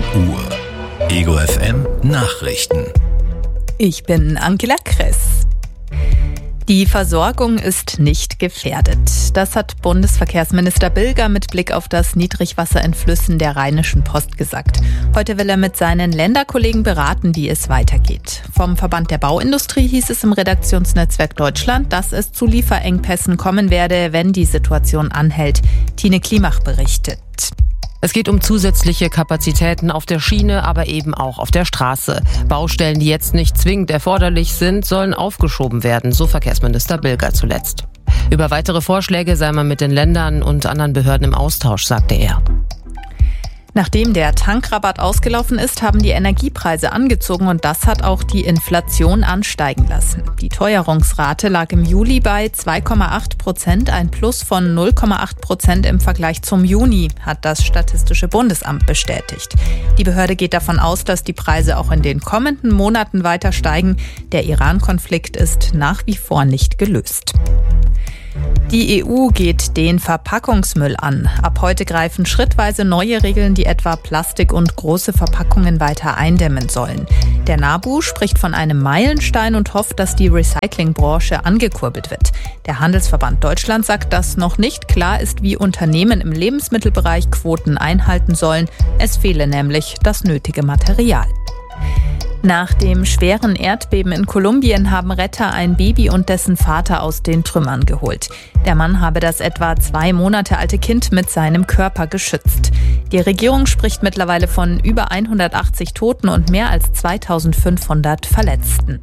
Uhr. Ego FM Nachrichten. Ich bin Angela Kress. Die Versorgung ist nicht gefährdet. Das hat Bundesverkehrsminister Bilger mit Blick auf das Niedrigwasser in Flüssen der Rheinischen Post gesagt. Heute will er mit seinen Länderkollegen beraten, wie es weitergeht. Vom Verband der Bauindustrie hieß es im Redaktionsnetzwerk Deutschland, dass es zu Lieferengpässen kommen werde, wenn die Situation anhält. Tine Klimach berichtet. Es geht um zusätzliche Kapazitäten auf der Schiene, aber eben auch auf der Straße. Baustellen, die jetzt nicht zwingend erforderlich sind, sollen aufgeschoben werden, so Verkehrsminister Bilger zuletzt. Über weitere Vorschläge sei man mit den Ländern und anderen Behörden im Austausch, sagte er. Nachdem der Tankrabatt ausgelaufen ist, haben die Energiepreise angezogen und das hat auch die Inflation ansteigen lassen. Die Teuerungsrate lag im Juli bei 2,8%, ein Plus von 0,8% im Vergleich zum Juni, hat das Statistische Bundesamt bestätigt. Die Behörde geht davon aus, dass die Preise auch in den kommenden Monaten weiter steigen. Der Iran-Konflikt ist nach wie vor nicht gelöst. Die EU geht den Verpackungsmüll an. Ab heute greifen schrittweise neue Regeln, die etwa Plastik und große Verpackungen weiter eindämmen sollen. Der NABU spricht von einem Meilenstein und hofft, dass die Recyclingbranche angekurbelt wird. Der Handelsverband Deutschland sagt, dass noch nicht klar ist, wie Unternehmen im Lebensmittelbereich Quoten einhalten sollen. Es fehle nämlich das nötige Material. Nach dem schweren Erdbeben in Kolumbien haben Retter ein Baby und dessen Vater aus den Trümmern geholt. Der Mann habe das etwa 2 Monate alte Kind mit seinem Körper geschützt. Die Regierung spricht mittlerweile von über 180 Toten und mehr als 2500 Verletzten.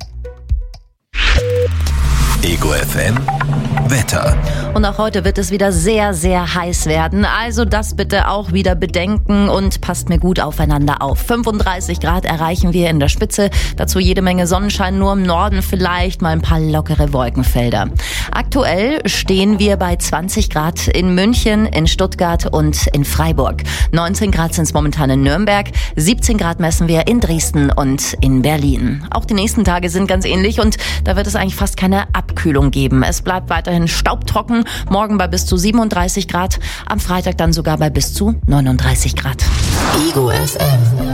Ego FM Wetter. Und auch heute wird es wieder sehr, sehr heiß werden. Also das bitte auch wieder bedenken und passt mir gut aufeinander auf. 35 Grad erreichen wir in der Spitze. Dazu jede Menge Sonnenschein, nur im Norden vielleicht mal ein paar lockere Wolkenfelder. Aktuell stehen wir bei 20 Grad in München, in Stuttgart und in Freiburg. 19 Grad sind es momentan in Nürnberg. 17 Grad messen wir in Dresden und in Berlin. Auch die nächsten Tage sind ganz ähnlich und da wird es eigentlich fast keine Abkühlung geben. Es bleibt weiterhin staubtrocken. Morgen bei bis zu 37 Grad. Am Freitag dann sogar bei bis zu 39 Grad. Ego FM.